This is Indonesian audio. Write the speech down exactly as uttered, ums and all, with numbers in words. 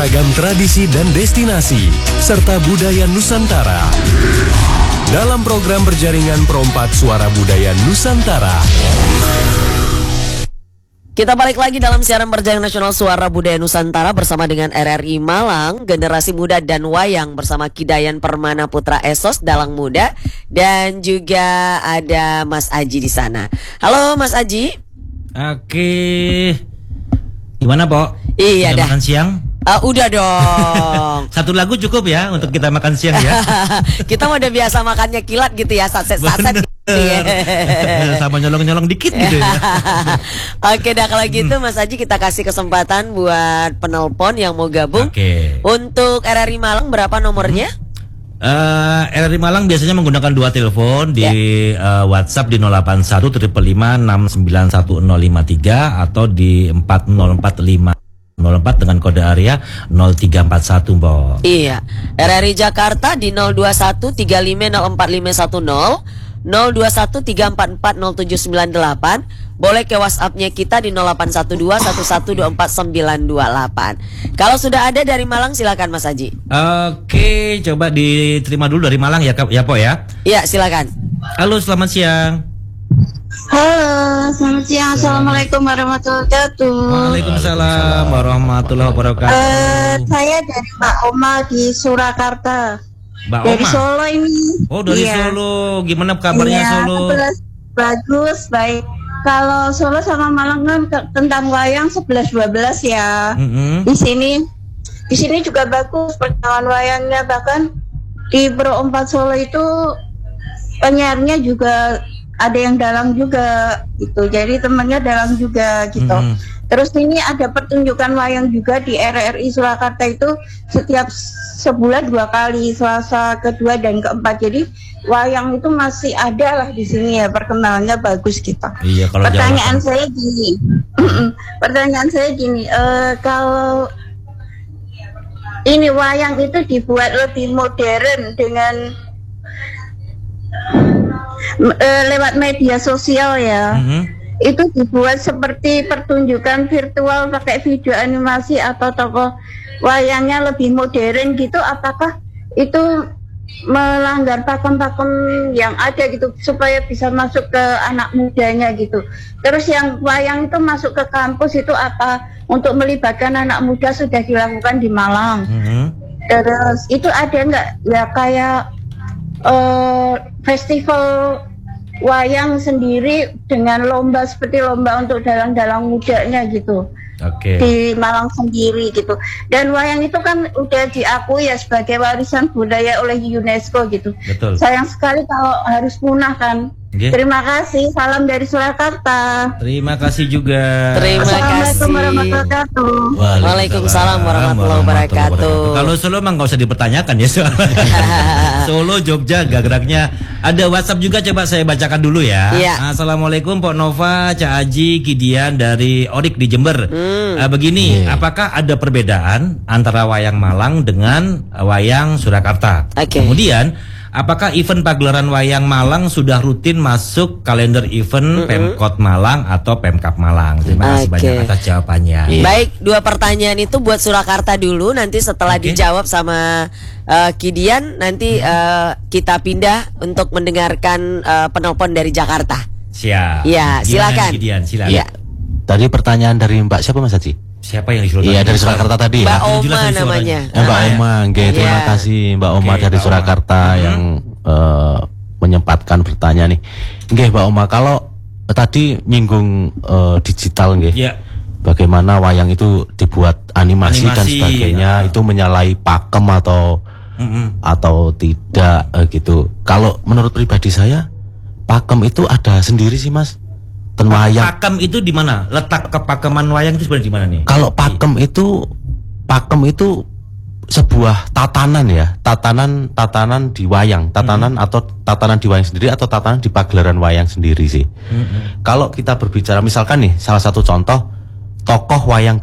beragam tradisi dan destinasi, serta budaya Nusantara. Dalam program berjaringan Perompak Suara Budaya Nusantara. Kita balik lagi dalam siaran berjaringan nasional Suara Budaya Nusantara bersama dengan R R I Malang, Generasi Muda dan Wayang bersama Kidayan Permana Putra Esos Dalang Muda, dan juga ada Mas Aji di sana. Halo Mas Aji. Oke. Gimana, Pok? Iya udah dah. Makan siang? Uh, udah dong. Satu lagu cukup ya untuk kita makan siang ya. Kita udah biasa makannya kilat gitu ya, saset-saset gitu ya. Sama nyolong-nyolong dikit gitu ya. Oke dah, kalau gitu Mas Aji kita kasih kesempatan buat penelpon yang mau gabung. Oke. Untuk R R I Malang berapa nomornya? Uh, R R I Malang biasanya menggunakan dua telepon di ya. uh, WhatsApp di nol delapan satu lima lima enam sembilan satu nol lima tiga atau di empat nol empat lima nol empat dengan kode area nol tiga empat satu, Mbak. Iya. R R I Jakarta di nol dua satu tiga lima nol empat lima satu nol, nol dua satu tiga empat empat nol tujuh sembilan delapan. Boleh ke WhatsApp-nya kita di nol delapan satu dua satu satu dua empat sembilan dua delapan. Kalau sudah ada dari Malang silakan Mas Haji. Oke, coba diterima dulu dari Malang ya, ya Po ya. Iya, silakan. Halo, selamat siang. Halo, selamat siang. Assalamualaikum warahmatullahi wabarakatuh. Waalaikumsalam warahmatullahi wabarakatuh. Uh, saya dari Mbak Oma di Surakarta. Mbak dari Oma? Solo ini. Oh, dari iya. Solo. Gimana kabarnya iya, Solo? sebelas, bagus, baik. Kalau Solo sama Malang kan tentang wayang sebelas dua belas ya. Mm-hmm. Di sini di sini juga bagus perkembangan wayangnya, bahkan di Pro empat Solo itu penyiarnya juga ada yang dalang juga gitu. Jadi temannya dalang juga gitu. Mm-hmm. Terus ini ada pertunjukan wayang juga di R R I Surakarta itu setiap sebulan dua kali, Selasa kedua dan keempat. Jadi wayang itu masih ada lah di sini ya, perkembangannya bagus gitu. Iya, kalau pertanyaan Jawa, saya gini, pertanyaan saya gini, uh, kalau ini wayang itu dibuat lebih modern dengan uh, lewat media sosial ya. Mm-hmm. Itu dibuat seperti pertunjukan virtual pakai video animasi atau tokoh wayangnya lebih modern gitu, apakah itu melanggar pakem-pakem yang ada gitu supaya bisa masuk ke anak mudanya gitu? Terus yang wayang itu masuk ke kampus itu apa untuk melibatkan anak muda sudah dilakukan di Malang? Mm-hmm. Terus itu ada nggak ya kayak uh, festival wayang sendiri dengan lomba seperti lomba untuk dalang-dalang mudanya gitu. Oke. Okay. Di Malang sendiri gitu. Dan wayang itu kan udah diakui ya sebagai warisan budaya oleh UNESCO gitu. Betul. Sayang sekali kalau harus punah kan. Okay. Terima kasih, salam dari Surakarta. Terima kasih juga. Terima Assalamualaikum kasih. warahmatullahi wabarakatuh. Waalaikumsalam warahmatullahi wabarakatuh. Kalau Solo emang nggak usah dipertanyakan ya. Solo, Jogja, gerak-geraknya. Ada WhatsApp juga, coba saya bacakan dulu ya. Iya. Assalamualaikum Pok Nova, Cak Aji, Kidian dari Orik di Jember. Hmm. Uh, begini, yeah. Apakah ada perbedaan antara wayang Malang dengan wayang Surakarta? Okay. Kemudian, apakah event pagelaran wayang Malang sudah rutin masuk kalender event mm-hmm. Pemkot Malang atau Pemkap Malang? Terima kasih okay. banyak atas jawabannya. Yeah. Baik, dua pertanyaan itu buat Surakarta dulu. Nanti setelah okay. dijawab sama uh, Kidian, nanti uh, kita pindah untuk mendengarkan uh, penelpon dari Jakarta. Siap. Ya, silakan. Kidian, silakan. Ya. Tadi pertanyaan dari Mbak siapa Mas Haji? Siapa yang disuruh? Iya, dari Surakarta tadi ya. Mbak Oma namanya. Ya, Mbak ah, Oma, ya. Terima yeah. kasih Mbak Oma okay, dari Surakarta Oma. yang uh, menyempatkan bertanya nih. Nggih Mbak Oma, kalau uh, tadi nyinggung uh, digital nggih. Yeah. Bagaimana wayang itu dibuat animasi, animasi dan sebagainya, ya. Itu menyalahi pakem atau mm-hmm. atau tidak uh, gitu. Kalau menurut pribadi saya, pakem itu ada sendiri sih Mas. Wayang. Pakem itu di mana? Letak kepakeman wayang itu sebenarnya di mana nih? Kalau pakem itu, pakem itu sebuah tatanan ya, tatanan tatanan di wayang, tatanan mm-hmm. atau tatanan di wayang sendiri atau tatanan di pagelaran wayang sendiri sih. Mm-hmm. Kalau kita berbicara misalkan nih, salah satu contoh tokoh wayang